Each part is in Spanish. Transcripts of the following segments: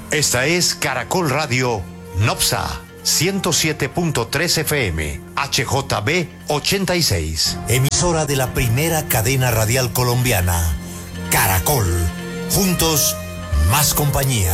Esta es Caracol Radio Nopsa 107.3 FM, HJB 86. Emisora de la primera cadena radial colombiana, Caracol. Juntos, más compañía.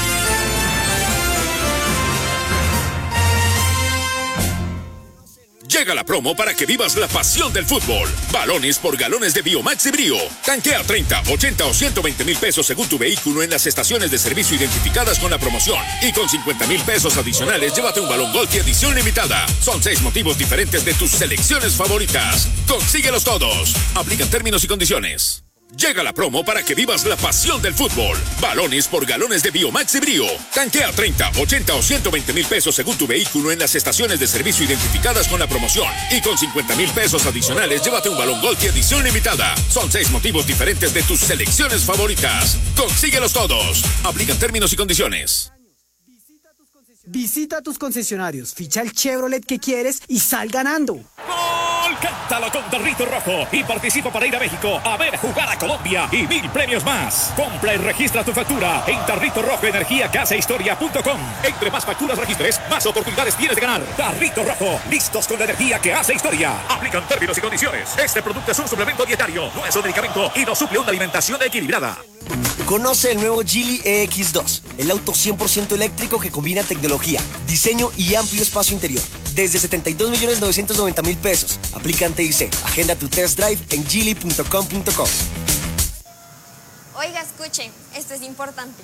Llega la promo para que vivas la pasión del fútbol. Balones por galones de Biomax y Brío. Tanquea 30, 80 o 120 mil pesos según tu vehículo en las estaciones de servicio identificadas con la promoción. Y con 50 mil pesos adicionales, llévate un balón Golf edición limitada. Son 6 motivos diferentes de tus selecciones favoritas. Consíguelos todos. Aplican términos y condiciones. Llega la promo para que vivas la pasión del fútbol. Balones por galones de Biomax y Brío. Tanquea 30, 80 o 120 mil pesos según tu vehículo en las estaciones de servicio identificadas con la promoción. Y con 50 mil pesos adicionales, llévate un balón Golf edición limitada. Son 6 motivos diferentes de tus selecciones favoritas. Consíguelos todos. Aplican términos y condiciones. Visita tus concesionarios, ficha el Chevrolet que quieres y sal ganando. ¡Gol! Cántalo con Tarrito Rojo y participa para ir a México a ver jugar a Colombia y 1000 premios más. Compra y registra tu factura en Tarrito Rojo Energía Casa Historia.com. Entre más facturas registres, más oportunidades tienes de ganar. Tarrito Rojo, listos con la energía que hace historia. Aplican términos y condiciones. Este producto es un suplemento dietario, no es un medicamento y no suple una alimentación equilibrada. Conoce el nuevo Geely EX2, el auto 100% eléctrico que combina tecnología, diseño y amplio espacio interior. Desde 72.990.000 pesos. Aplican TIC. Agenda tu test drive en geely.com.co. Oiga, escuchen, esto es importante.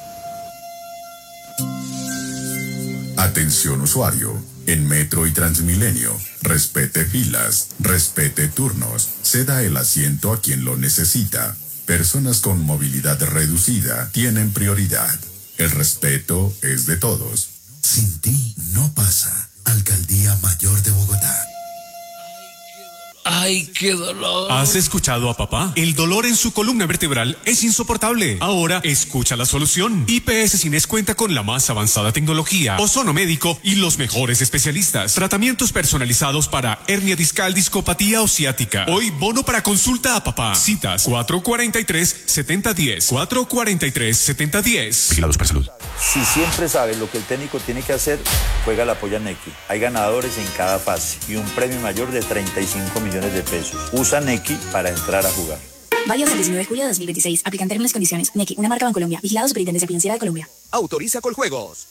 Atención usuario, en Metro y Transmilenio, respete filas, respete turnos, ceda el asiento a quien lo necesita. Personas con movilidad reducida tienen prioridad. El respeto es de todos. Sin ti no pasa. Alcaldía Mayor de Bogotá. ¡Ay, qué dolor! ¿Has escuchado a papá? El dolor en su columna vertebral es insoportable. Ahora escucha la solución. IPS Cines cuenta con la más avanzada tecnología, ozono médico y los mejores especialistas. Tratamientos personalizados para hernia discal, discopatía o ciática. Hoy bono para consulta a papá. Citas 443-7010. 443-7010. Vigilados para salud. Si siempre sabes lo que el técnico tiene que hacer, juega la polla Nequi. Hay ganadores en cada fase y un premio mayor de 35 millones de pesos. Usa Nequi para entrar a jugar. Válido hasta el 19 de julio de 2026. Aplican términos y condiciones. Nequi, una marca Bancolombia. Vigilado Superintendencia Financiera de Colombia. Autoriza Coljuegos.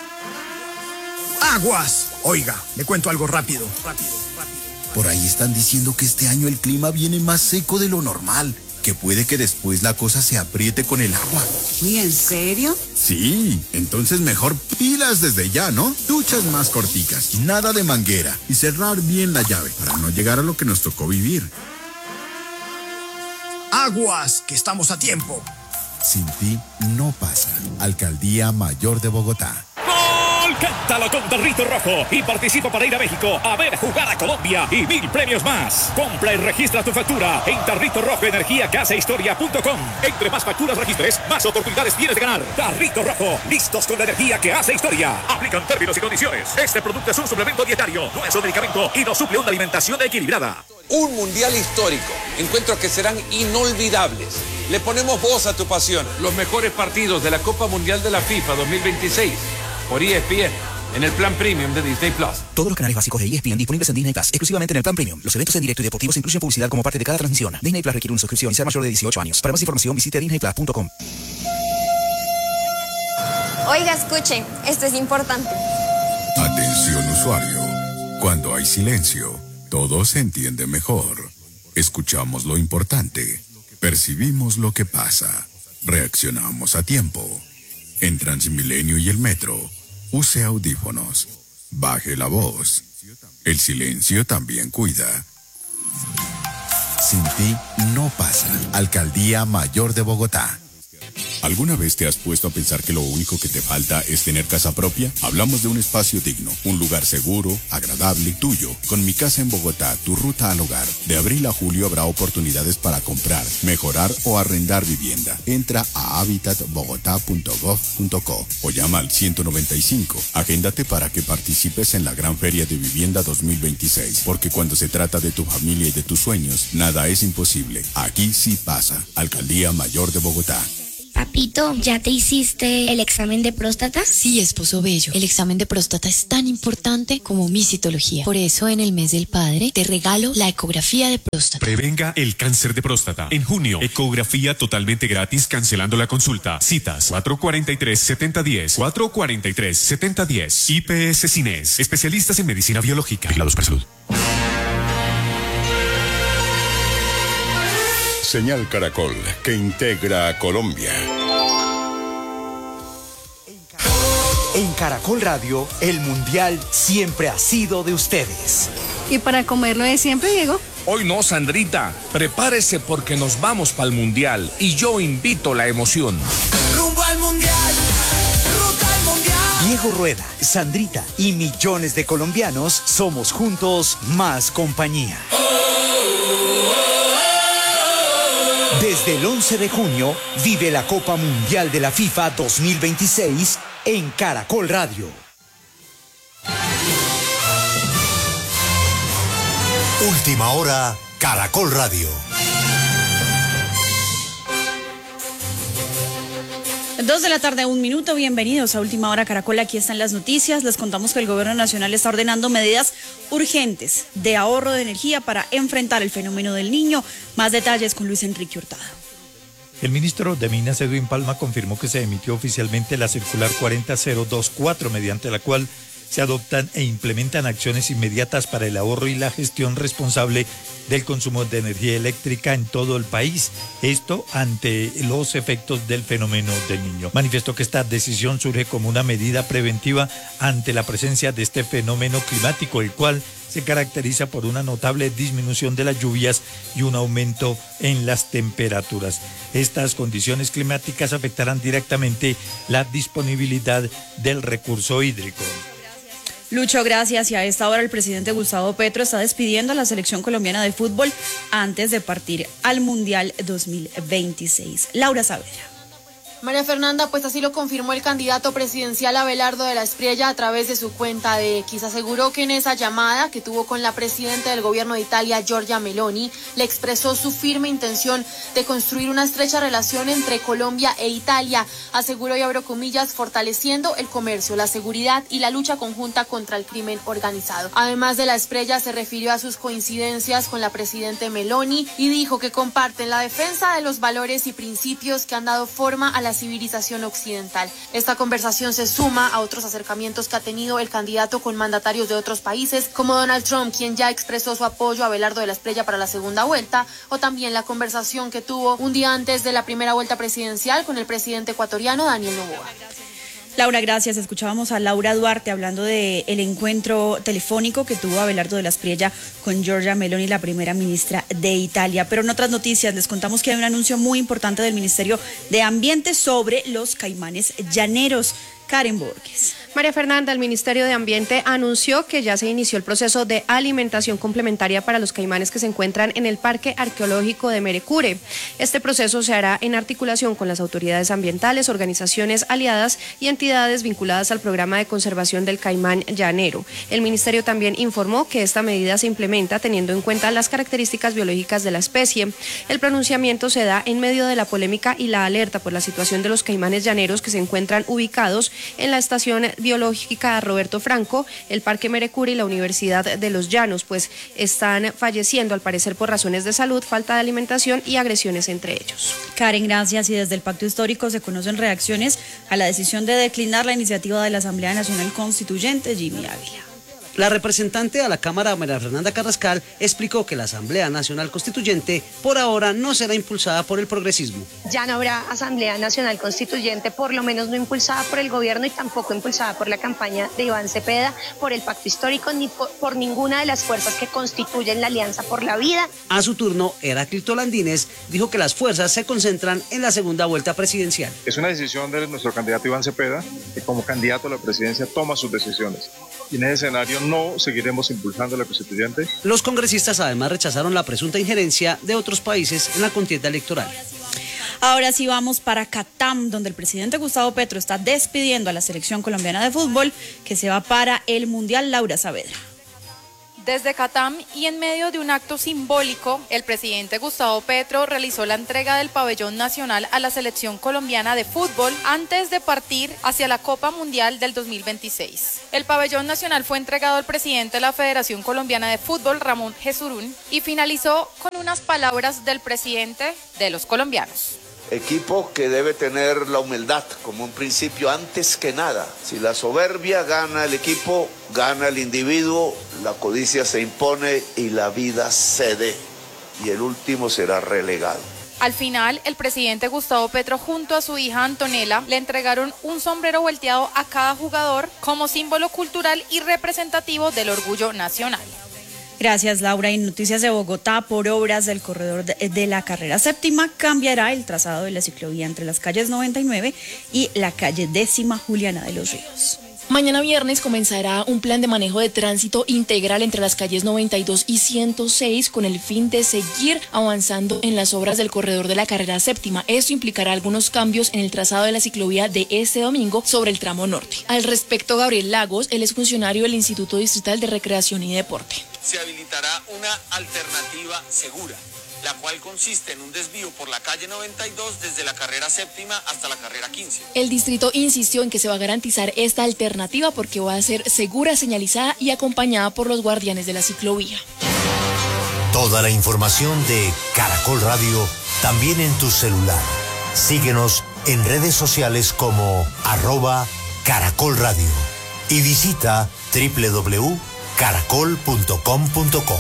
¡Aguas! Oiga, le cuento algo rápido. Por ahí están diciendo que este año el clima viene más seco de lo normal, que puede que después la cosa se apriete con el agua. ¿Y en serio? Sí, entonces mejor pilas desde ya, ¿no? Duchas más corticas, nada de manguera y cerrar bien la llave para no llegar a lo que nos tocó vivir. ¡Aguas! Que estamos a tiempo. Sin ti no pasa. Alcaldía Mayor de Bogotá. Cántalo con Tarrito Rojo y participa para ir a México a ver jugar a Colombia y 1000 premios más. Compra y registra tu factura en Tarrito Rojo Energía Casa Historia.com. Entre más facturas registres, más oportunidades tienes de ganar. Tarrito Rojo, listos con la energía que hace historia. Aplican términos y condiciones. Este producto es un suplemento dietario, no es un medicamento y no suple una alimentación equilibrada. Un mundial histórico, encuentros que serán inolvidables. Le ponemos voz a tu pasión. Los mejores partidos de la Copa Mundial de la FIFA 2026. Por ESPN, en el plan premium de Disney Plus. Todos los canales básicos de ESPN disponibles en Disney Plus, exclusivamente en el plan premium. Los eventos en directo y deportivos incluyen publicidad como parte de cada transmisión. Disney Plus requiere una suscripción y ser mayor de 18 años. Para más información visite disneyplus.com. Oiga, escuchen, esto es importante. Atención usuario, cuando hay silencio, todo se entiende mejor. Escuchamos lo importante, percibimos lo que pasa, reaccionamos a tiempo. En Transmilenio y el Metro, use audífonos, baje la voz. El silencio también cuida. Sin ti no pasa. Alcaldía Mayor de Bogotá. ¿Alguna vez te has puesto a pensar que lo único que te falta es tener casa propia? Hablamos de un espacio digno, un lugar seguro, agradable, tuyo. Con Mi Casa en Bogotá, tu ruta al hogar. De abril a julio habrá oportunidades para comprar, mejorar o arrendar vivienda. Entra a habitatbogotá.gov.co o llama al 195. Agéndate para que participes en la Gran Feria de Vivienda 2026. Porque cuando se trata de tu familia y de tus sueños, nada es imposible. Aquí sí pasa. Alcaldía Mayor de Bogotá. Papito, ¿ya te hiciste el examen de próstata? Sí, esposo bello. El examen de próstata es tan importante como mi citología. Por eso, en el mes del padre, te regalo la ecografía de próstata. Prevenga el cáncer de próstata. En junio, ecografía totalmente gratis cancelando la consulta. Citas 443-7010. 443-7010. IPS Cines. Especialistas en medicina biológica. Vigilados por salud. Señal Caracol, que integra a Colombia. En Caracol Radio, el Mundial siempre ha sido de ustedes. ¿Y para comerlo de siempre, Diego? Hoy no, Sandrita. Prepárese porque nos vamos para el Mundial y yo invito la emoción. ¡Rumbo al Mundial! ¡Ruta al Mundial! Diego Rueda, Sandrita y millones de colombianos somos juntos más compañía. Desde el 11 de junio, vive la Copa Mundial de la FIFA 2026 en Caracol Radio. Última hora, Caracol Radio. 2 de la tarde, 1 minuto. Bienvenidos a Última Hora Caracol. Aquí están las noticias. Les contamos que el Gobierno Nacional está ordenando medidas urgentes de ahorro de energía para enfrentar el fenómeno del Niño. Más detalles con Luis Enrique Hurtado. El ministro de Minas, Edwin Palma, confirmó que se emitió oficialmente la circular 40024, mediante la cual se adoptan e implementan acciones inmediatas para el ahorro y la gestión responsable del consumo de energía eléctrica en todo el país. Esto ante los efectos del fenómeno del Niño. Manifestó que esta decisión surge como una medida preventiva ante la presencia de este fenómeno climático, el cual se caracteriza por una notable disminución de las lluvias y un aumento en las temperaturas. Estas condiciones climáticas afectarán directamente la disponibilidad del recurso hídrico. Lucho, gracias. Y a esta hora el presidente Gustavo Petro está despidiendo a la selección colombiana de fútbol antes de partir al Mundial 2026. Laura Saavedra. María Fernanda, pues así lo confirmó el candidato presidencial Abelardo de la Espriella a través de su cuenta de X. Aseguró que en esa llamada que tuvo con la presidenta del gobierno de Italia, Giorgia Meloni, le expresó su firme intención de construir una estrecha relación entre Colombia e Italia. Aseguró, y abro comillas, fortaleciendo el comercio, la seguridad y la lucha conjunta contra el crimen organizado. Además de la Espriella, se refirió a sus coincidencias con la presidenta Meloni y dijo que comparten la defensa de los valores y principios que han dado forma a la civilización occidental. Esta conversación se suma a otros acercamientos que ha tenido el candidato con mandatarios de otros países, como Donald Trump, quien ya expresó su apoyo a Abelardo de la Espriella para la segunda vuelta, o también la conversación que tuvo un día antes de la primera vuelta presidencial con el presidente ecuatoriano Daniel Noboa. Laura, gracias. Escuchábamos a Laura Duarte hablando del encuentro telefónico que tuvo Abelardo de la Espriella con Giorgia Meloni, la primera ministra de Italia. Pero en otras noticias les contamos que hay un anuncio muy importante del Ministerio de Ambiente sobre los caimanes llaneros. Karen Borges. María Fernanda, el Ministerio de Ambiente anunció que ya se inició el proceso de alimentación complementaria para los caimanes que se encuentran en el Parque Arqueológico de Merecure. Este proceso se hará en articulación con las autoridades ambientales, organizaciones aliadas y entidades vinculadas al programa de conservación del caimán llanero. El Ministerio también informó que esta medida se implementa teniendo en cuenta las características biológicas de la especie. El pronunciamiento se da en medio de la polémica y la alerta por la situación de los caimanes llaneros que se encuentran ubicados en la Estación Biológica Roberto Franco, el Parque Merecure y la Universidad de los Llanos, pues están falleciendo al parecer por razones de salud, falta de alimentación y agresiones entre ellos. Karen, gracias. Y desde el Pacto Histórico se conocen reacciones a la decisión de declinar la iniciativa de la Asamblea Nacional Constituyente. Jimmy Ávila. La representante a la Cámara, María Fernanda Carrascal, explicó que la Asamblea Nacional Constituyente por ahora no será impulsada por el progresismo. Ya no habrá Asamblea Nacional Constituyente, por lo menos no impulsada por el gobierno y tampoco impulsada por la campaña de Iván Cepeda, por el Pacto Histórico, ni por ninguna de las fuerzas que constituyen la Alianza por la Vida. A su turno, Heráclito Landines dijo que las fuerzas se concentran en la segunda vuelta presidencial. Es una decisión de nuestro candidato Iván Cepeda, que como candidato a la presidencia toma sus decisiones. Y en ese escenario no seguiremos impulsando la constituyente. Los congresistas además rechazaron la presunta injerencia de otros países en la contienda electoral. Ahora sí vamos para Catam, donde el presidente Gustavo Petro está despidiendo a la selección colombiana de fútbol que se va para el Mundial. Laura Saavedra. Desde Catam y en medio de un acto simbólico, el presidente Gustavo Petro realizó la entrega del pabellón nacional a la selección colombiana de fútbol antes de partir hacia la Copa Mundial del 2026. El pabellón nacional fue entregado al presidente de la Federación Colombiana de Fútbol, Ramón Jesurún, y finalizó con unas palabras del presidente de los colombianos. Equipo que debe tener la humildad como un principio antes que nada. Si la soberbia gana el equipo, gana el individuo, la codicia se impone y la vida cede. Y el último será relegado. Al final, el presidente Gustavo Petro junto a su hija Antonella le entregaron un sombrero volteado a cada jugador como símbolo cultural y representativo del orgullo nacional. Gracias, Laura. En Noticias de Bogotá, por obras del corredor de la carrera séptima, cambiará el trazado de la ciclovía entre las calles 99 y la calle 10ª Juliana de los Ríos. Mañana viernes comenzará un plan de manejo de tránsito integral entre las calles 92 y 106 con el fin de seguir avanzando en las obras del corredor de la carrera séptima. Esto implicará algunos cambios en el trazado de la ciclovía de este domingo sobre el tramo norte. Al respecto, Gabriel Lagos, él es funcionario del Instituto Distrital de Recreación y Deporte. Se habilitará una alternativa segura, la cual consiste en un desvío por la calle 92 desde la carrera séptima hasta la carrera 15. El distrito insistió en que se va a garantizar esta alternativa porque va a ser segura, señalizada y acompañada por los guardianes de la ciclovía. Toda la información de Caracol Radio también en tu celular. Síguenos en redes sociales como @Caracol Radio y visita www.caracol.com.co.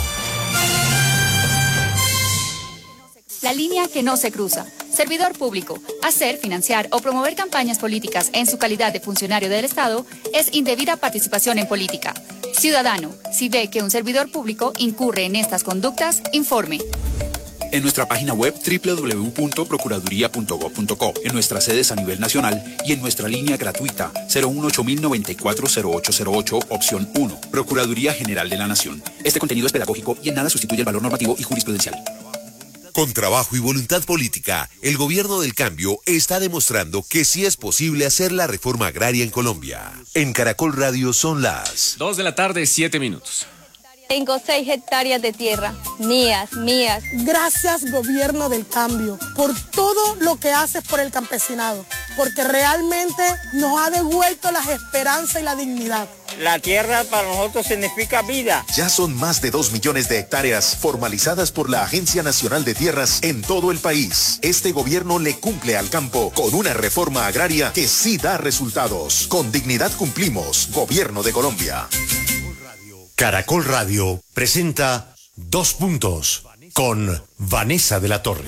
La línea que no se cruza. Servidor público. Hacer, financiar o promover campañas políticas en su calidad de funcionario del Estado es indebida participación en política. Ciudadano, si ve que un servidor público incurre en estas conductas, informe. En nuestra página web www.procuraduría.gov.co, en nuestras sedes a nivel nacional y en nuestra línea gratuita 018-094-0808, opción 1, Procuraduría General de la Nación. Este contenido es pedagógico y en nada sustituye el valor normativo y jurisprudencial. Con trabajo y voluntad política, el gobierno del cambio está demostrando que sí es posible hacer la reforma agraria en Colombia. En Caracol Radio son las 2:07 p.m. Tengo 6 hectáreas de tierra, mías. Gracias, gobierno del cambio, por todo lo que haces por el campesinado, porque realmente nos ha devuelto las esperanzas y la dignidad. La tierra para nosotros significa vida. Ya son más de 2 millones de hectáreas formalizadas por la Agencia Nacional de Tierras en todo el país. Este gobierno le cumple al campo con una reforma agraria que sí da resultados. Con dignidad cumplimos, Gobierno de Colombia. Caracol Radio presenta 2 puntos con Vanessa de la Torre.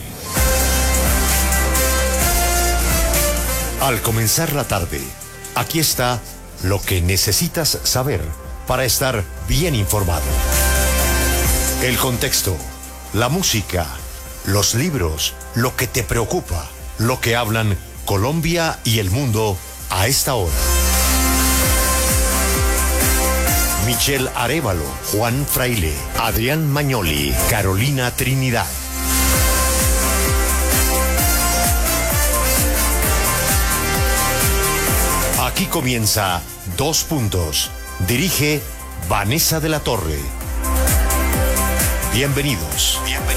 Al comenzar la tarde, aquí está lo que necesitas saber para estar bien informado. El contexto, la música, los libros, lo que te preocupa, lo que hablan Colombia y el mundo a esta hora. Michelle Arévalo, Juan Fraile, Adrián Magnoli, Carolina Trinidad. Aquí comienza 2 puntos. Dirige Vanessa de la Torre. Bienvenidos.